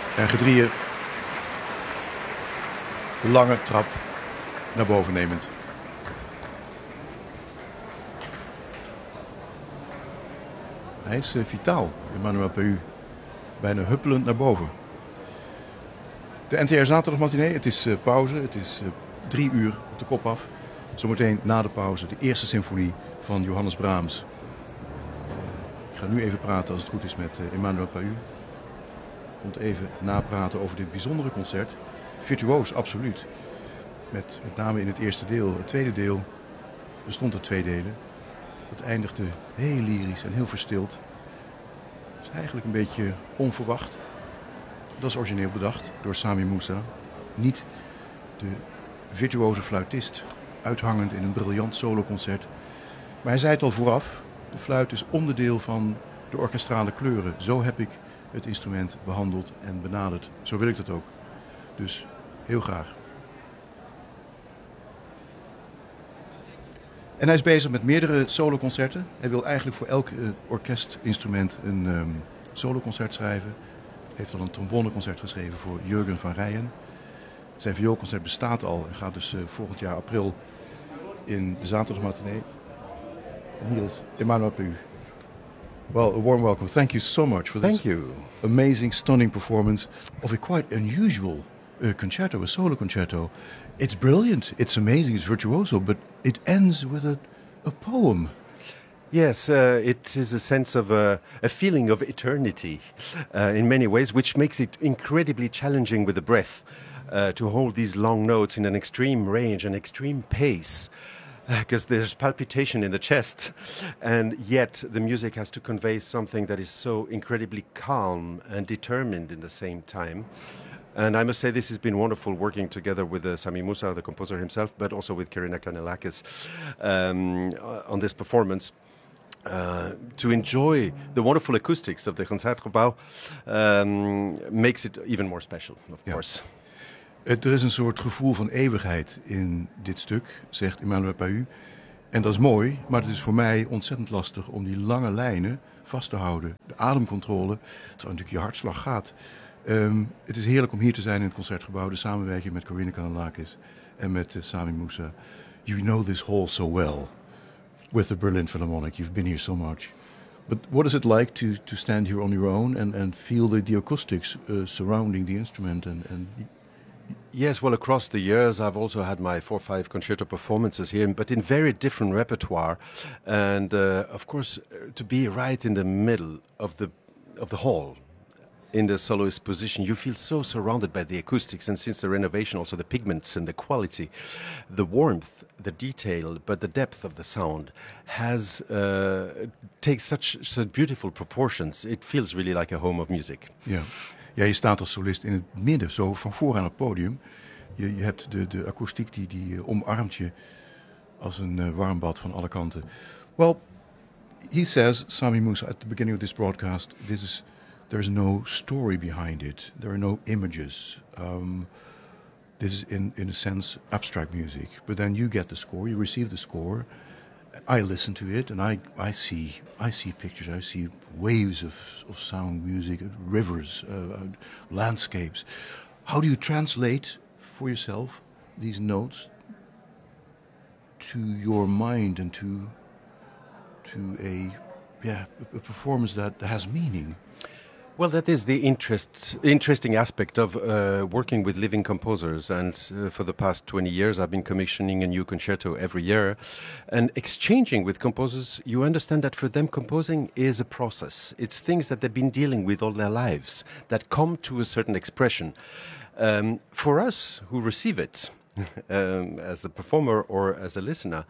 En gedrieën de lange trap naar boven nemend. Hij is vitaal, Emmanuel Pahud. Bijna huppelend naar boven. De NTR Zaterdagmatinee, het is pauze. Het is 3 uur op de kop af. Zometeen na de pauze de eerste symfonie van Johannes Brahms. Ik ga nu even praten, als het goed is, met Emmanuel Pahud. Komt even napraten over dit bijzondere concert. Virtuoos, absoluut. Met name in het eerste deel. Het tweede deel bestond uit 2 delen. Dat eindigde heel lyrisch en heel verstild. Het is eigenlijk een beetje onverwacht. Dat is origineel bedacht door Sami Moussa. Niet de virtuoze fluitist, uithangend in een briljant soloconcert. Maar hij zei het al vooraf, de fluit is onderdeel van de orkestrale kleuren. Zo heb ik het instrument behandeld en benaderd. Zo wil ik dat ook. Dus heel graag. En hij is bezig met meerdere soloconcerten. Hij wil eigenlijk voor elk orkestinstrument een soloconcert schrijven. Hij heeft al een tromboneconcert geschreven voor Jürgen van Rijen. Zijn vioolconcert bestaat al en gaat dus volgend jaar april in de Zaterdagmatinee. En hier is Emmanuel Pahud. Well, a warm welcome. Thank you so much for this amazing, stunning performance of a quite unusual concerto, a solo concerto. It's brilliant, it's amazing, it's virtuoso, but it ends with a poem. Yes, it is a sense of a feeling of eternity in many ways, which makes it incredibly challenging with the breath to hold these long notes in an extreme range, an extreme pace. Because there's palpitation in the chest, and yet the music has to convey something that is so incredibly calm and determined in the same time. And I must say this has been wonderful working together with Sami Moussa, the composer himself, but also with Karina Kanellakis on this performance. To enjoy the wonderful acoustics of the Concertgebouw makes it even more special, of course. Er is een soort gevoel van eeuwigheid in dit stuk, zegt Emmanuel Pahud. En dat is mooi, maar het is voor mij ontzettend lastig om die lange lijnen vast te houden. De ademcontrole, terwijl natuurlijk je hartslag gaat. Het is heerlijk om hier te zijn in het Concertgebouw. De samenwerking met Karina Kanellakis en met Sami Moussa. You know this hall so well with the Berlin Philharmonic. You've been here so much. But what is it like to stand here on your own and feel the acoustics surrounding the instrument and Yes, well, across the years, I've also had my 4 or 5 concerto performances here, but in very different repertoire. And of course, to be right in the middle of the hall, in the soloist position, you feel so surrounded by the acoustics. And since the renovation, also the pigments and the quality, the warmth, the detail, but the depth of the sound takes such beautiful proportions. It feels really like a home of music. Yeah. Ja, je staat als solist in het midden, zo van vooraan het podium. Je hebt de akoestiek die omarmt je als een warm bad van alle kanten. Well, he says, Sami Moussa, at the beginning of this broadcast, there's no story behind it. There are no images. This is, in a sense, abstract music. But then you get the score, you receive the score. I listen to it and I see pictures, I see waves of sound music, rivers, landscapes. How do you translate for yourself these notes to your mind and to a performance that has meaning? Well, that is the interesting aspect of working with living composers. And for the past 20 years, I've been commissioning a new concerto every year. And exchanging with composers, you understand that for them, composing is a process. It's things that they've been dealing with all their lives that come to a certain expression. For us who receive it, as a performer or as a listener,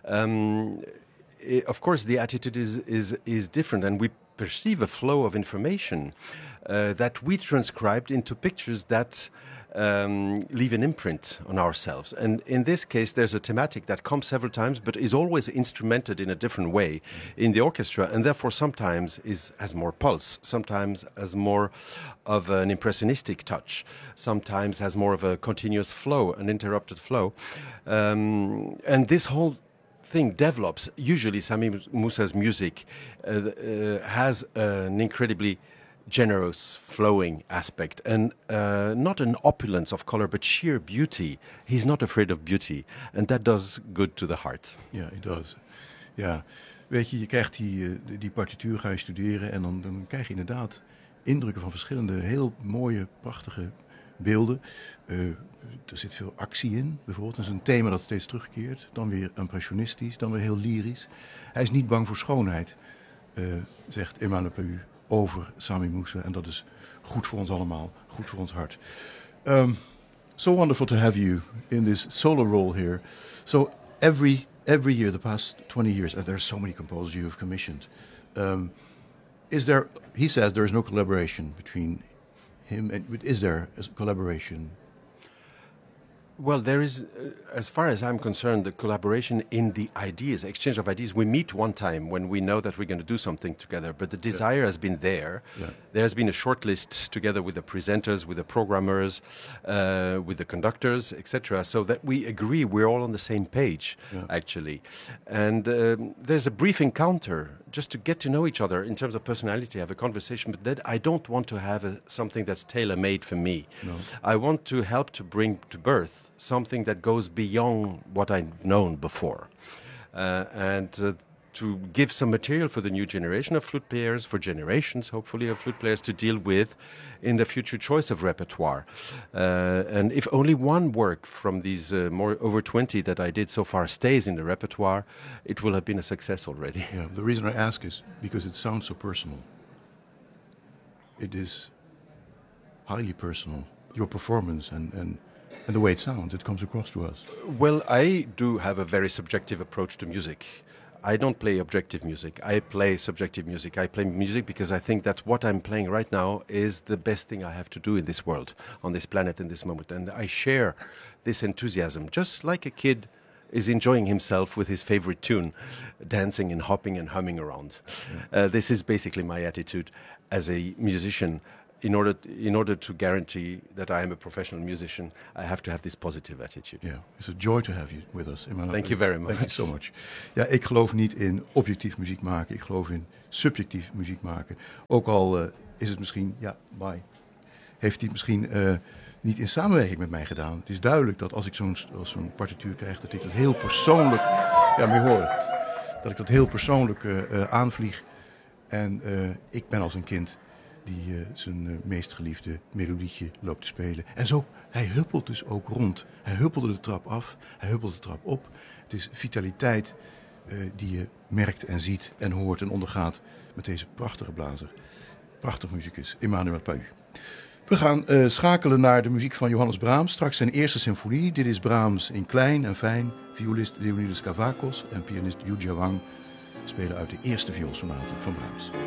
of course, the attitude is different, and we perceive a flow of information that we transcribed into pictures that leave an imprint on ourselves. And in this case, there's a thematic that comes several times, but is always instrumented in a different way in the orchestra, and therefore sometimes has more pulse, sometimes has more of an impressionistic touch, sometimes has more of a continuous flow, an interrupted flow. And this whole thing develops. Usually Sami Moussa's music has an incredibly generous, flowing aspect, and not an opulence of color, but sheer beauty. He's not afraid of beauty, and that does good to the heart. Ja, it does. Ja, weet je krijgt die partituur, ga je studeren en dan krijg je inderdaad indrukken van verschillende heel mooie, prachtige beelden. Er zit veel actie in, bijvoorbeeld. Dat is een thema dat steeds terugkeert. Dan weer impressionistisch, dan weer heel lyrisch. Hij is niet bang voor schoonheid, zegt Emmanuel Pahud over Sami Moussa. En dat is goed voor ons allemaal, goed voor ons hart. So wonderful to have you in this solo role here. So every year, the past 20 years, and there's so many composers you have commissioned. He says there is no collaboration between him and, is there a collaboration? Well, there is, as far as I'm concerned, the collaboration in the ideas, exchange of ideas. We meet one time when we know that we're going to do something together, but the desire has been there. Yeah. There has been a short list together with the presenters, with the programmers, with the conductors, etc., so that we agree we're all on the same page, actually. And there's a brief encounter just to get to know each other in terms of personality, have a conversation, but then I don't want to have something that's tailor-made for me. No. I want to help to bring to birth something that goes beyond what I've known before. And to give some material for the new generation of flute players, for generations, hopefully, of flute players to deal with in the future choice of repertoire. And if only one work from these over 20 that I did so far stays in the repertoire, it will have been a success already. Yeah, the reason I ask is because it sounds so personal. It is highly personal. Your performance and the way it sounds, it comes across to us. Well, I do have a very subjective approach to music. I don't play objective music. I play subjective music. I play music because I think that what I'm playing right now is the best thing I have to do in this world, on this planet, in this moment. And I share this enthusiasm, just like a kid is enjoying himself with his favorite tune, dancing and hopping and humming around. This is basically my attitude as a musician. In order to guarantee that I am a professional musician, I have to have this positive attitude. Yeah, it's a joy to have you with us, Emmanuel. Thank you very much. Thank you so much. Ja, ik geloof niet in objectief muziek maken. Ik geloof in subjectief muziek maken. Ook al is het misschien, heeft hij het misschien niet in samenwerking met mij gedaan. Het is duidelijk dat als ik zo'n partituur krijg, dat ik dat heel persoonlijk, dat ik dat heel persoonlijk aanvlieg. En ik ben als een kind die zijn meest geliefde melodietje loopt te spelen. En zo, hij huppelt dus ook rond. Hij huppelde de trap af, hij huppelt de trap op. Het is vitaliteit die je merkt en ziet en hoort en ondergaat met deze prachtige blazer. Prachtig muzikus, Emmanuel Pahud. We gaan schakelen naar de muziek van Johannes Brahms. Straks zijn eerste symfonie. Dit is Brahms in klein en fijn. Violist Leonidas Kavakos en pianist Yu Jiawang spelen uit de eerste vioolsonate van Brahms.